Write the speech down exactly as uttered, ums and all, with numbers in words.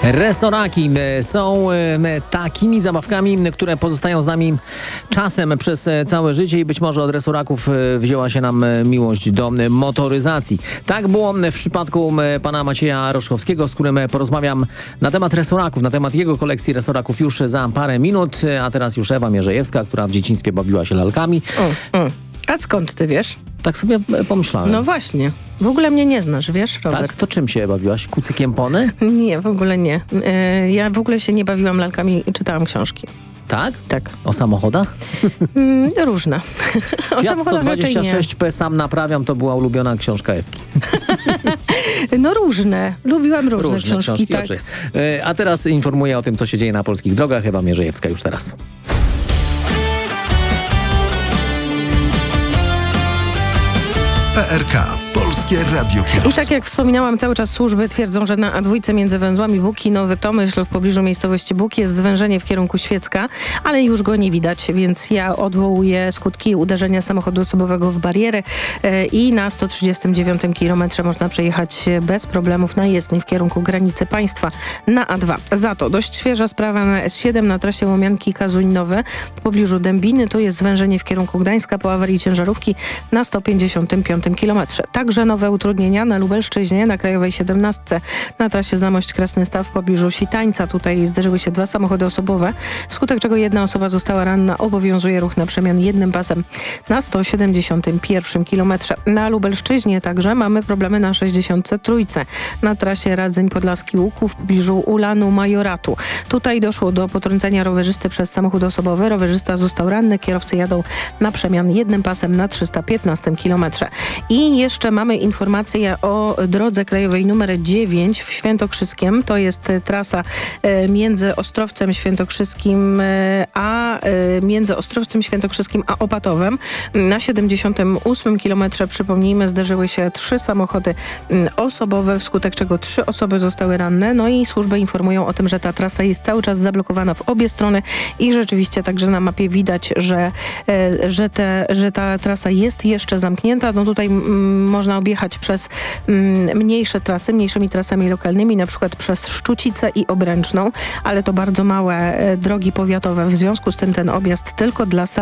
Resoraki są takimi zabawkami, które pozostają z nami czasem przez całe życie i być może od resoraków wzięła się nam miłość do motoryzacji. Tak było w przypadku pana Macieja Roszkowskiego, z którym porozmawiam na temat resoraków, na temat jego kolekcji resoraków już za parę minut, a teraz już Ewa Mierzejewska, która w dzieciństwie bawiła się lalkami. O, o. A skąd ty wiesz? Tak sobie pomyślałem. No właśnie. W ogóle mnie nie znasz, wiesz, Robert? Tak? To czym się bawiłaś? Kucykiem pony? Nie, w ogóle nie. Yy, ja w ogóle się nie bawiłam lalkami i czytałam książki. Tak? Tak. O samochodach? Mm, różne. O Fiat samochodach sto dwadzieścia sześć P nie. sam naprawiam, to była ulubiona książka Ewki. No różne. Lubiłam różne, Różne książki. książki, tak. oczy. A teraz informuję o tym, co się dzieje na polskich drogach. Ewa Mierzejewska już teraz. P R K. Polskie Radio Kierowców. I tak jak wspominałam, cały czas służby twierdzą, że na A dwa między węzłami Bóg i Nowy Tomyśl w pobliżu miejscowości Bóg jest zwężenie w kierunku Świecka, ale już go nie widać, więc ja odwołuję skutki uderzenia samochodu osobowego w barierę e, i na sto trzydziestym dziewiątym kilometrze można przejechać bez problemów na jezdni w kierunku granicy państwa na A dwa. Za to dość świeża sprawa na S siedem na trasie Łomianki-Kazuń-Nowe w pobliżu Dębiny. Tu jest zwężenie w kierunku Gdańska po awarii ciężarówki na sto pięćdziesiątym piątym kilometrze. Także nowe utrudnienia na Lubelszczyźnie, na Krajowej siedemnastce, na trasie Zamość-Krasny Staw w pobliżu Sitańca. Tutaj zderzyły się dwa samochody osobowe, wskutek czego jedna osoba została ranna. Obowiązuje ruch na przemian jednym pasem na sto siedemdziesiątym pierwszym kilometrze. Na Lubelszczyźnie także mamy problemy na sześćdziesiątce trójce, na trasie Radzeń Podlaski Łuków w pobliżu Ulanu Majoratu. Tutaj doszło do potrącenia rowerzysty przez samochód osobowy. Rowerzysta został ranny, kierowcy jadą na przemian jednym pasem na trzysta piętnastym kilometrze. I jeszcze mamy informację o drodze krajowej numer dziewięć w Świętokrzyskiem. To jest trasa e, między Ostrowcem Świętokrzyskim e, a e, między Ostrowcem Świętokrzyskim a Opatowem. Na siedemdziesiątym ósmym kilometrze, przypomnijmy, zderzyły się trzy samochody m, osobowe, wskutek czego trzy osoby zostały ranne. No i służby informują o tym, że ta trasa jest cały czas zablokowana w obie strony i rzeczywiście także na mapie widać, że, e, że, te, że ta trasa jest jeszcze zamknięta. No tutaj m, można objechać przez mm, mniejsze trasy, mniejszymi trasami lokalnymi, na przykład przez Szczucicę i Obręczną, ale to bardzo małe e, drogi powiatowe. W związku z tym ten objazd tylko dla